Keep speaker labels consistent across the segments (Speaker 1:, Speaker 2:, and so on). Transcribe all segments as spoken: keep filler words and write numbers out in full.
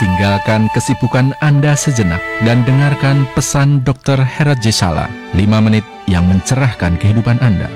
Speaker 1: Tinggalkan kesibukan Anda sejenak dan dengarkan pesan dokter Herat J. Sala, lima menit yang mencerahkan kehidupan Anda.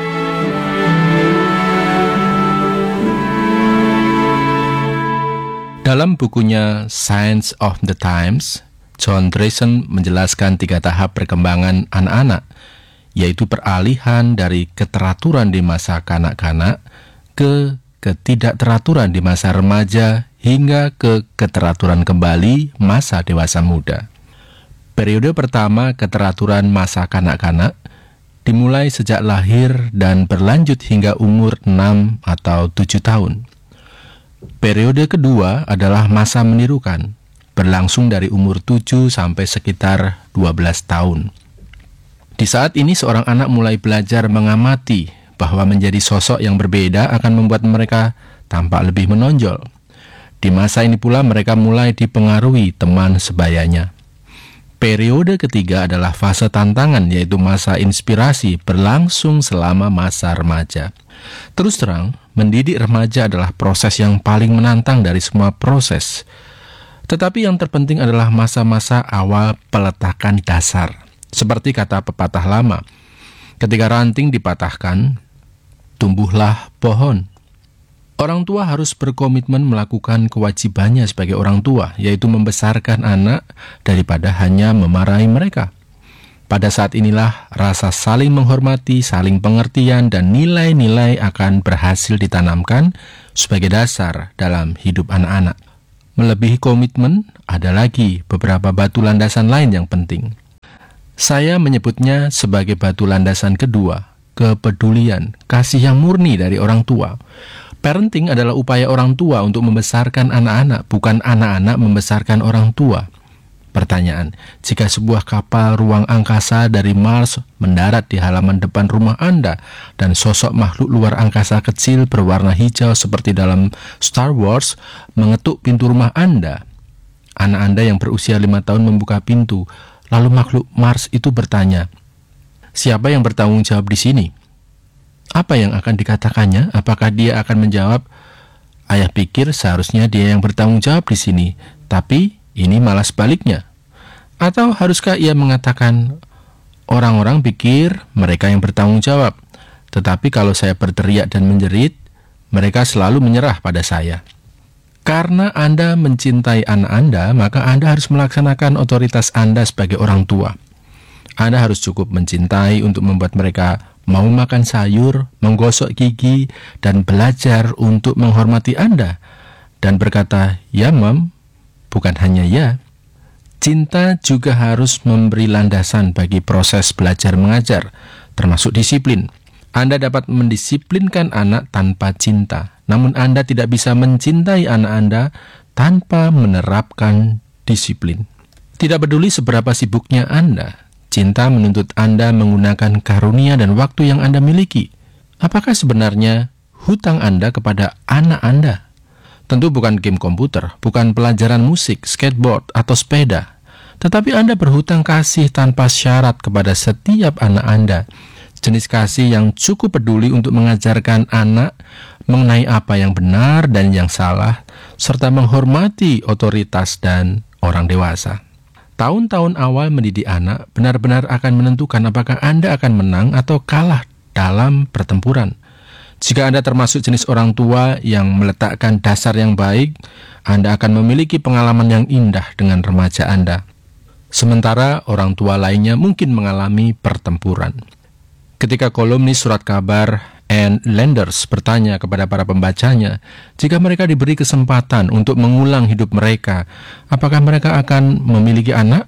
Speaker 1: Dalam bukunya Signs of the Times, John Dresen menjelaskan tiga tahap perkembangan anak-anak, yaitu peralihan dari keteraturan di masa kanak-kanak ke ketidakteraturan di masa remaja hingga ke keteraturan kembali masa dewasa muda. Periode pertama keteraturan masa kanak-kanak dimulai sejak lahir dan berlanjut hingga umur enam atau tujuh tahun. Periode kedua adalah masa menirukan, berlangsung dari umur tujuh sampai sekitar dua belas tahun. Di saat ini seorang anak mulai belajar mengamati bahwa menjadi sosok yang berbeda akan membuat mereka tampak lebih menonjol. Di masa ini pula mereka mulai dipengaruhi teman sebayanya. Periode ketiga adalah fase tantangan, yaitu masa inspirasi, berlangsung selama masa remaja. Terus terang, mendidik remaja adalah proses yang paling menantang dari semua proses. Tetapi yang terpenting adalah masa-masa awal peletakan dasar. Seperti kata pepatah lama, ketika ranting dipatahkan, tumbuhlah pohon. Orang tua harus berkomitmen melakukan kewajibannya sebagai orang tua, yaitu membesarkan anak daripada hanya memarahi mereka. Pada saat inilah rasa saling menghormati, saling pengertian, dan nilai-nilai akan berhasil ditanamkan sebagai dasar dalam hidup anak-anak. Melebihi komitmen, ada lagi beberapa batu landasan lain yang penting. Saya menyebutnya sebagai batu landasan kedua, kepedulian, kasih yang murni dari orang tua. Parenting adalah upaya orang tua untuk membesarkan anak-anak, bukan anak-anak membesarkan orang tua. Pertanyaan, jika sebuah kapal ruang angkasa dari Mars mendarat di halaman depan rumah Anda dan sosok makhluk luar angkasa kecil berwarna hijau seperti dalam Star Wars mengetuk pintu rumah Anda, anak Anda yang berusia lima tahun membuka pintu, lalu makhluk Mars itu bertanya, siapa yang bertanggung jawab di sini? Apa yang akan dikatakannya? Apakah dia akan menjawab, ayah pikir seharusnya dia yang bertanggung jawab di sini, tapi ini malah sebaliknya? Atau haruskah ia mengatakan, orang-orang pikir mereka yang bertanggung jawab, tetapi kalau saya berteriak dan menjerit, mereka selalu menyerah pada saya. Karena Anda mencintai anak Anda, maka Anda harus melaksanakan otoritas Anda sebagai orang tua. Anda harus cukup mencintai untuk membuat mereka mau makan sayur, menggosok gigi, dan belajar untuk menghormati Anda. Dan berkata, ya Mam, bukan hanya ya. Cinta juga harus memberi landasan bagi proses belajar mengajar, termasuk disiplin. Anda dapat mendisiplinkan anak tanpa cinta, namun Anda tidak bisa mencintai anak Anda tanpa menerapkan disiplin. Tidak peduli seberapa sibuknya Anda, cinta menuntut Anda menggunakan karunia dan waktu yang Anda miliki. Apakah sebenarnya hutang Anda kepada anak Anda? Tentu bukan game komputer, bukan pelajaran musik, skateboard, atau sepeda. Tetapi Anda berhutang kasih tanpa syarat kepada setiap anak Anda. Jenis kasih yang cukup peduli untuk mengajarkan anak mengenai apa yang benar dan yang salah, serta menghormati otoritas dan orang dewasa. Tahun-tahun awal mendidik anak benar-benar akan menentukan apakah Anda akan menang atau kalah dalam pertempuran. Jika Anda termasuk jenis orang tua yang meletakkan dasar yang baik, Anda akan memiliki pengalaman yang indah dengan remaja Anda. Sementara orang tua lainnya mungkin mengalami pertempuran. Ketika kolumnis surat kabar Ann Landers bertanya kepada para pembacanya, jika mereka diberi kesempatan untuk mengulang hidup mereka, apakah mereka akan memiliki anak?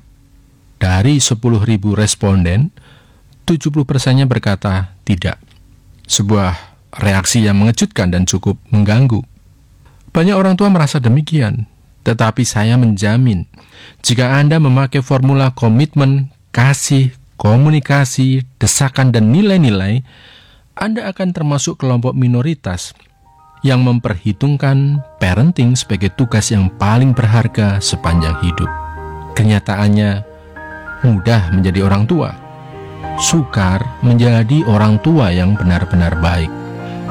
Speaker 1: Dari sepuluh ribu responden, tujuh puluh persennya berkata tidak. Sebuah reaksi yang mengejutkan dan cukup mengganggu. Banyak orang tua merasa demikian, tetapi saya menjamin, jika Anda memakai formula komitmen, kasih, komunikasi, desakan, dan nilai-nilai, Anda akan termasuk kelompok minoritas yang memperhitungkan parenting sebagai tugas yang paling berharga sepanjang hidup. Kenyataannya, mudah menjadi orang tua, sukar menjadi orang tua yang benar-benar baik,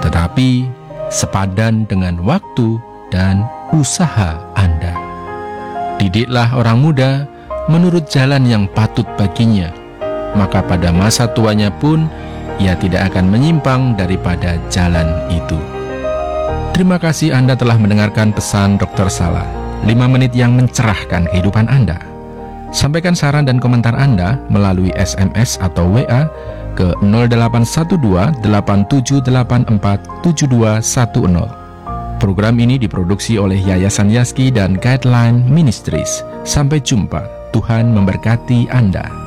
Speaker 1: tetapi sepadan dengan waktu dan usaha Anda. Didiklah orang muda menurut jalan yang patut baginya, maka pada masa tuanya pun ia tidak akan menyimpang daripada jalan itu. Terima kasih Anda telah mendengarkan pesan dokter Sala, lima menit yang mencerahkan kehidupan Anda. Sampaikan saran dan komentar Anda melalui S M S atau W A ke nol delapan satu dua delapan tujuh delapan empat tujuh dua satu nol. Program ini diproduksi oleh Yayasan Yaski dan Guideline Ministries. Sampai jumpa, Tuhan memberkati Anda.